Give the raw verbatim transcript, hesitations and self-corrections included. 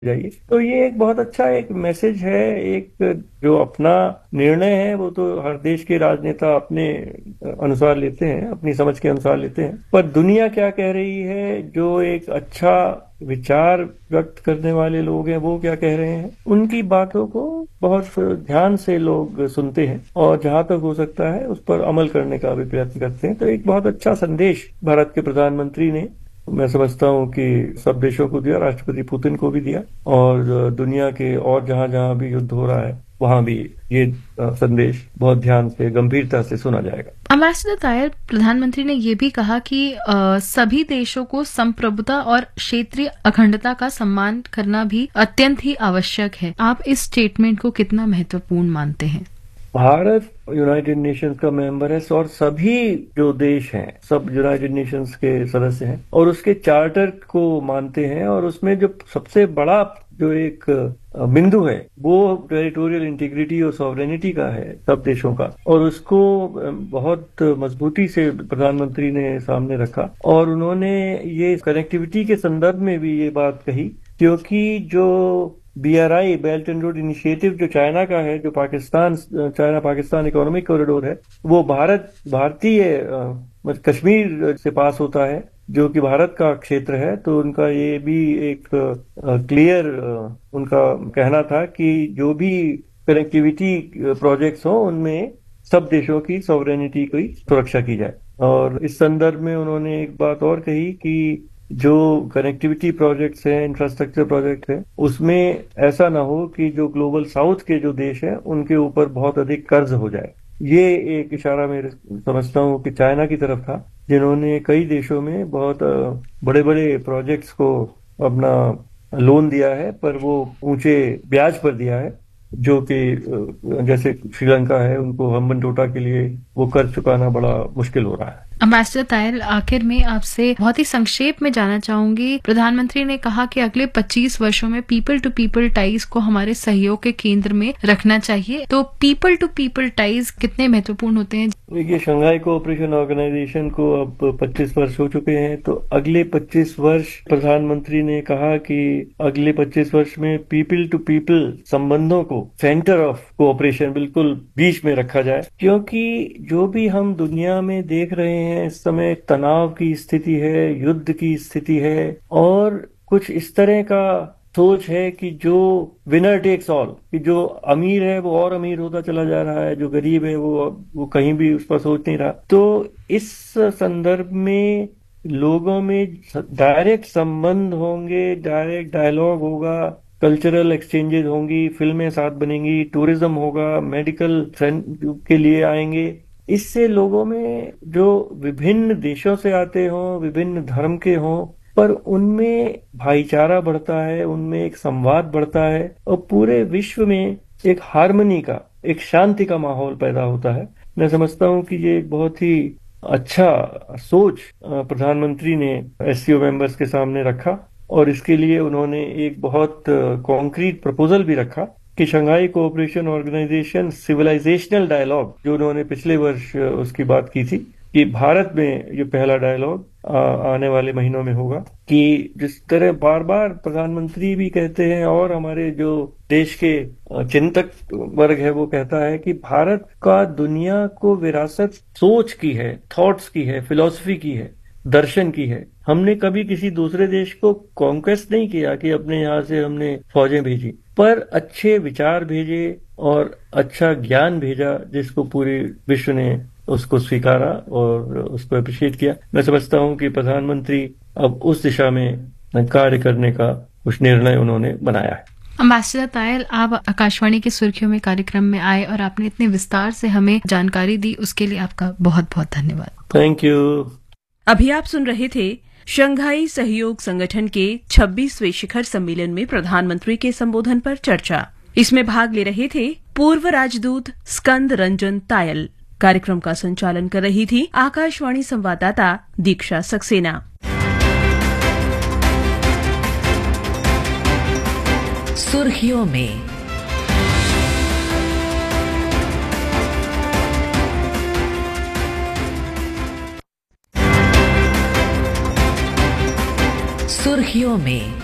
जाइए। तो ये एक बहुत अच्छा एक मैसेज है। एक जो अपना निर्णय है वो तो हर देश के राजनेता अपने अनुसार लेते हैं, अपनी समझ के अनुसार लेते हैं, पर दुनिया क्या कह रही है, जो एक अच्छा विचार व्यक्त करने वाले लोग हैं वो क्या कह रहे हैं, उनकी बातों को बहुत ध्यान से लोग सुनते हैं और जहां तक हो सकता है उस पर अमल करने का भी प्रयत्न करते हैं। तो एक बहुत अच्छा संदेश भारत के प्रधानमंत्री ने, मैं समझता हूं कि सब देशों को दिया, राष्ट्रपति पुतिन को भी दिया, और दुनिया के और जहां जहां भी युद्ध हो रहा है वहां भी ये संदेश बहुत ध्यान से, गंभीरता से सुना जाएगा। अम्बेसडर तायल, प्रधानमंत्री ने ये भी कहा कि आ, सभी देशों को संप्रभुता और क्षेत्रीय अखंडता का सम्मान करना भी अत्यंत ही आवश्यक है। आप इस स्टेटमेंट को कितना महत्वपूर्ण मानते हैं? भारत यूनाइटेड नेशंस का मेंबर है और सभी जो देश हैं सब यूनाइटेड नेशंस के सदस्य हैं और उसके चार्टर को मानते हैं, और उसमें जो सबसे बड़ा जो एक बिंदु है वो टेरिटोरियल इंटीग्रिटी और सॉवरेनिटी का है सब देशों का, और उसको बहुत मजबूती से प्रधानमंत्री ने सामने रखा। और उन्होंने ये कनेक्टिविटी के संदर्भ में भी ये बात कही, क्योंकि जो B are I, belt and road initiative, जो चाइना का है, जो Pakistan China Pakistan economic corridor है, वो भारत भारतीय कश्मीर से पास होता है, जो कि भारत का क्षेत्र है। तो उनका ये भी एक क्लियर उनका कहना था कि जो भी कनेक्टिविटी प्रोजेक्ट्स हो उनमें सब देशों की सॉवरेनिटी की सुरक्षा की जाए। और इस संदर्भ में उन्होंने एक बात और कही कि जो कनेक्टिविटी प्रोजेक्ट्स हैं, इंफ्रास्ट्रक्चर प्रोजेक्ट हैं, उसमें ऐसा ना हो कि जो ग्लोबल साउथ के जो देश हैं उनके ऊपर बहुत अधिक कर्ज हो जाए। ये एक इशारा मेरे समझता हूँ कि चाइना की तरफ था, जिन्होंने कई देशों में बहुत बड़े बड़े प्रोजेक्ट्स को अपना लोन दिया है, पर वो ऊंचे ब्याज पर दिया है, जो कि जैसे श्रीलंका है, उनको हम्बन टोटा के लिए वो कर्ज चुकाना बड़ा मुश्किल हो रहा है। अम्बेसडर तायल, आखिर में आपसे बहुत ही संक्षेप में जानना चाहूंगी, प्रधानमंत्री ने कहा कि अगले पच्चीस वर्षों में पीपल टू पीपल टाइज को हमारे सहयोग के केंद्र में रखना चाहिए। तो पीपल टू पीपल टाइज कितने महत्वपूर्ण होते हैं? देखिए, शंघाई कोऑपरेशन ऑर्गेनाइजेशन को अब पच्चीस वर्ष हो चुके हैं, तो अगले पच्चीस वर्ष प्रधानमंत्री ने कहा कि अगले पच्चीस वर्ष में पीपल टू पीपल संबंधों को सेंटर ऑफ कोऑपरेशन बिल्कुल बीच में रखा जाए, क्योंकि जो भी हम दुनिया में देख रहे हैं इस समय तनाव की स्थिति है, युद्ध की स्थिति है, और कुछ इस तरह का सोच है कि जो विनर टेक्स ऑल, कि जो अमीर है वो और अमीर होता चला जा रहा है, जो गरीब है वो वो कहीं भी उस पर सोच नहीं रहा। तो इस संदर्भ में लोगों में डायरेक्ट संबंध होंगे, डायरेक्ट डायलॉग होगा, कल्चरल एक्सचेंजेस होंगी, फिल्में साथ बनेंगी, टूरिज्म होगा, मेडिकल के लिए आएंगे। इससे लोगों में जो विभिन्न देशों से आते हों, विभिन्न धर्म के हों, पर उनमें भाईचारा बढ़ता है, उनमें एक संवाद बढ़ता है, और पूरे विश्व में एक हार्मनी का, एक शांति का माहौल पैदा होता है। मैं समझता हूं कि ये एक बहुत ही अच्छा सोच प्रधानमंत्री ने एस सी ओ मेंबर्स के सामने रखा, और इसके लिए उन्होंने एक बहुत कॉन्क्रीट प्रपोजल भी रखा कि Shanghai cooperation organisation civilisational dialogue, जो उन्होंने पिछले वर्ष उसकी बात की थी, कि भारत में ये पहला डायलॉग आने वाले महीनों में होगा। कि जिस तरह बार बार प्रधानमंत्री भी कहते हैं और हमारे जो देश के चिंतक वर्ग है वो कहता है कि भारत का दुनिया को विरासत सोच की है, थॉट्स की है, फिलॉसफी की है, दर्शन की है। हमने कभी किसी दूसरे देश को कॉन्क्वेस्ट नहीं किया कि अपने यहाँ से हमने फौजें भेजी, पर अच्छे विचार भेजे और अच्छा ज्ञान भेजा, जिसको पूरे विश्व ने उसको स्वीकारा और उसको अप्रिशिएट किया। मैं समझता हूं कि प्रधानमंत्री अब उस दिशा में कार्य करने का कुछ निर्णय उन्होंने बनाया है। अम्बेसडर तायल, आप आकाशवाणी की सुर्खियों में कार्यक्रम में आए और आपने इतने विस्तार से हमें जानकारी दी, उसके लिए आपका बहुत बहुत धन्यवाद। Thank you. अभी आप सुन रहे थे शंघाई सहयोग संगठन के छब्बीसवें शिखर सम्मेलन में प्रधानमंत्री के संबोधन पर चर्चा। इसमें भाग ले रहे थे पूर्व राजदूत स्कंद रंजन तायल। कार्यक्रम का संचालन कर रही थी आकाशवाणी संवाददाता दीक्षा सक्सेना। सुर्खियों में। सुर्खियों में